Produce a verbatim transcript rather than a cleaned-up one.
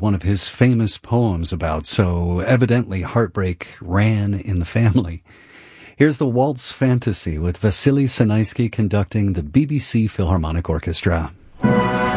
one of his famous poems about, so evidently heartbreak ran in the family. Here's the Waltz Fantasy with Vasily Sinaisky conducting the B B C Philharmonic Orchestra.